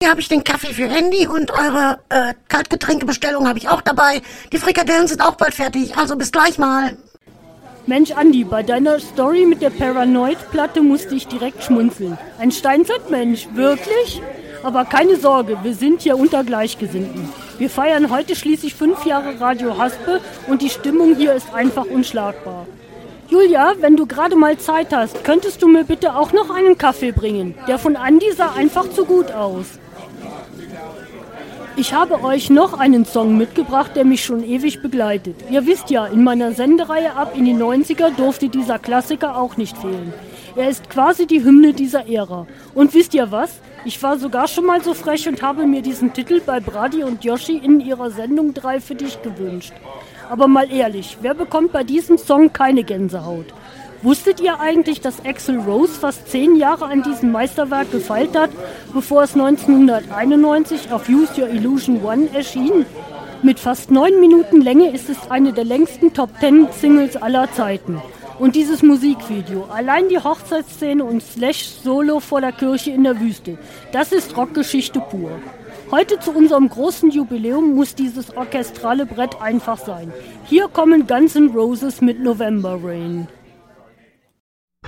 Hier habe ich den Kaffee für Handy und eure Kaltgetränkebestellung habe ich auch dabei. Die Frikadellen sind auch bald fertig, also bis gleich mal. Mensch Andi, bei deiner Story mit der Paranoid-Platte musste ich direkt schmunzeln. Ein Steinzeitmensch, wirklich? Aber keine Sorge, wir sind hier unter Gleichgesinnten. Wir feiern heute schließlich 5 Jahre Radio Haspe und die Stimmung hier ist einfach unschlagbar. Julia, wenn du gerade mal Zeit hast, könntest du mir bitte auch noch einen Kaffee bringen? Der von Andi sah einfach zu gut aus. Ich habe euch noch einen Song mitgebracht, der mich schon ewig begleitet. Ihr wisst ja, in meiner Sendereihe ab in die 90er durfte dieser Klassiker auch nicht fehlen. Er ist quasi die Hymne dieser Ära. Und wisst ihr was? Ich war sogar schon mal so frech und habe mir diesen Titel bei Brady und Yoshi in ihrer Sendung 3 für dich gewünscht. Aber mal ehrlich, wer bekommt bei diesem Song keine Gänsehaut? Wusstet ihr eigentlich, dass Axl Rose fast 10 Jahre an diesem Meisterwerk gefeilt hat, bevor es 1991 auf Use Your Illusion 1 erschien? Mit fast 9 Minuten Länge ist es eine der längsten Top-10-Singles aller Zeiten. Und dieses Musikvideo, allein die Hochzeitsszene und Slash-Solo vor der Kirche in der Wüste, das ist Rockgeschichte pur. Heute zu unserem großen Jubiläum muss dieses orchestrale Brett einfach sein. Hier kommen Guns N' Roses mit November Rain.